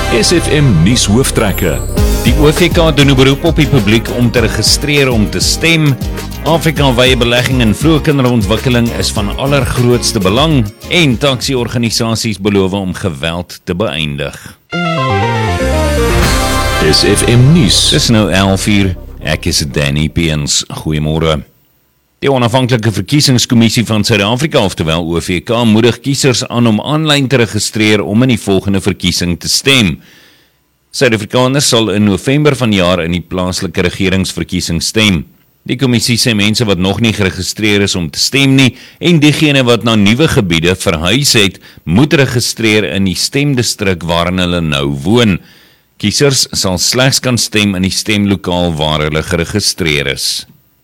SFM nuus hooftrekke. Die OVK doen 'n beroep op die publiek om te registreer om te stem. Afrika-wye belegging in vroeë kinderontwikkeling is van allergrootste belang en taxi-organisasies beloof om geweld te beëindig. SFM nuus. Dis nou 11:00. Ek is Danny Peens. Goeiemôre. Die onafhanklike verkiesingskommissie van Suid-Afrika, oftewel OVK, moedig kiesers aan om aanlyn te registreer om in die volgende verkiesing te stem. Suid-Afrikaners sal in November vanjaar in die plaaslike regeringsverkiesing stem. Die kommissie sê mense wat nog nie geregistreer is om te stem nie en diegene wat na nuwe gebiede verhuis het, moet registreer in die stemdistrik waarin hulle nou woon. Kiesers sal slegs kan stem in die stemlokaal waar hulle geregistreer is.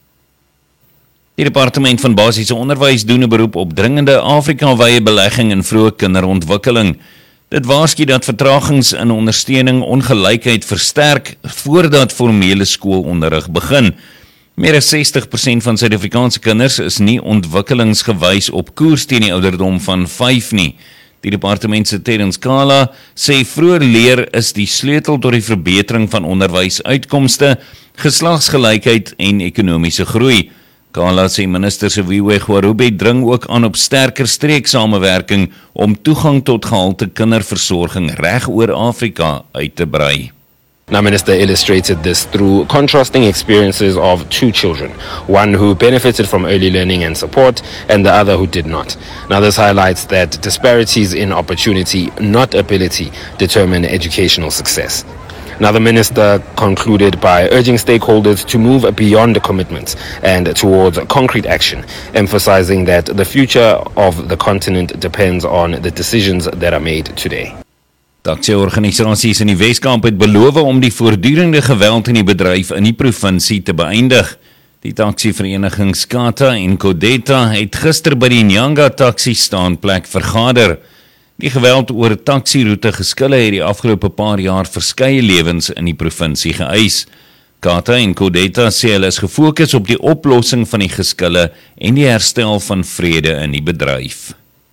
Die Departement van Basiese Onderwys doen 'n beroep op dringende Afrika-wye belegging in vroeë kinderontwikkeling. Dit waarsku dat vertragings in ondersteuning ongelykheid versterk voordat formele skoolonderrig begin. Meer as 60% van Suid-Afrikaanse kinders is nie ontwikkelingsgewys op koers teen die ouderdom van 5 nie. Die departement se Terence Kala sê vroeër leer is die sleutel tot die verbetering van onderwysuitkomste, geslagsgelykheid en ekonomiese groei. Kala sê minister Siviwe Gwarube dring ook aan op sterker streeksamewerking om toegang tot gehalte kinderversorging reg oor Afrika uit te brei. Now, Minister illustrated this through contrasting experiences of two children, one who benefited from early learning and support, and the other who did not. Now, this highlights that disparities in opportunity, not ability, determine educational success. Now, the Minister concluded by urging stakeholders to move beyond the commitments and towards concrete action, emphasizing that the future of the continent depends on the decisions that are made today. Taxi-organisasies in die Weskaap het beloof om die voortdurende geweld in die bedryf in die provinsie te beëindig. Die taxi-verenigings Kata en Kodeta het gister by die Nyanga taxi-staanplek vergader. Die geweld oor taxi-roete geskille het die afgelope paar jaar verskeie lewens in die provinsie geëis. Kata en Kodeta sê hulle is gefokus op die oplossing van die geskille en die herstel van vrede in die bedryf.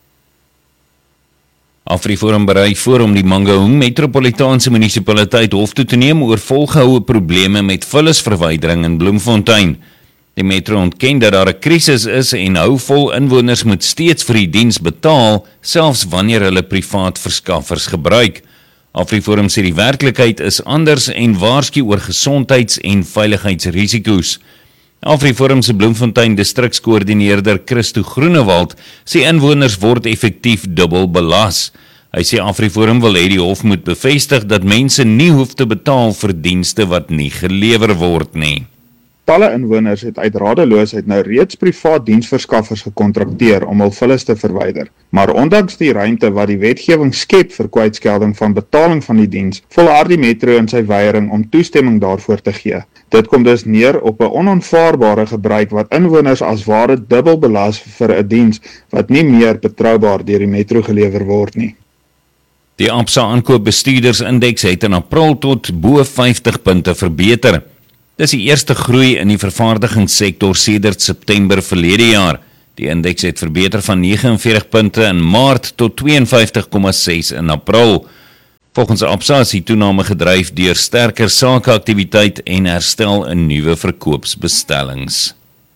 AfriForum berei voor om die Mangaung Metropolitaanse Munisipaliteit hof toe te neem oor volgehoue probleme met vullisverwydering in Bloemfontein. Die metro ontken dat daar 'n krisis is en hou vol inwoners moet steeds vir die diens betaal, selfs wanneer hulle privaat verskaffers gebruik. AfriForum sê die werklikheid is anders en waarsku oor gesondheids- en veiligheidsrisiko's. AfriForum se Bloemfontein distrikskoördineerder Christo Groenewald sê inwoners word effektief dubbel belas. Hy sê AfriForum wil hê die hof moet bevestig dat mense nie hoef te betaal vir dienste wat nie gelewer word nie. Talle inwoners het uit radeloosheid nou reeds privaat diensverskaffers gekontrakteer om hul vullis te verwyder. Maar ondanks die ruimte wat die wetgewing skep vir kwytskelding van betaling van die diens, volhard die metro in sy weiering om toestemming daarvoor te gee. Dit kom dus neer op 'n onaanvaarbare gebruik wat inwoners as ware dubbel belas vir 'n diens wat nie meer betroubaar deur die metro gelewer word nie. Die Absa aankoopbestuurdersindeks het in April tot bo 50 punte verbeter. Dis die eerste groei in die vervaardigingssektor sedert September verlede jaar. Die indeks het verbeter van 49 punte in Maart tot 52,6 in April. Volgens Absa is die toename gedryf deur sterker sakeaktiwiteit en herstel in nuwe verkoopsbestellings.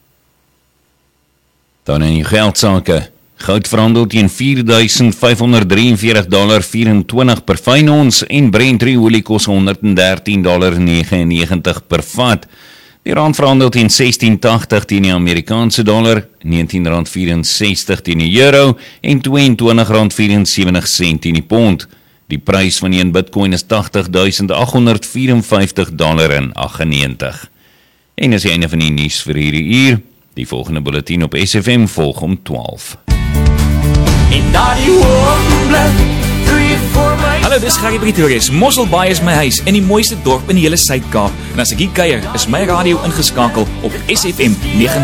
Dan in die geldsake. Goud verhandel teen $4,543.24 per fyn ons en Brent olie kos $113.99 per vat. Die rand verhandel teen 16.80 teen die Amerikaanse dollar, R19.64 teen die euro en R22.74 teen die pond. Die prys van 1 Bitcoin is $80.854.98. En is die einde van die nuus vir hierdie uur. Die volgende bulletin op SFM volg om 12. Hallo, dis Gary Pretorius. Mosselbaai is my huis in die mooiste dorp in die hele Suid-Kaap. En as ek hier kuier, is my radio ingeskakel op SFM 90.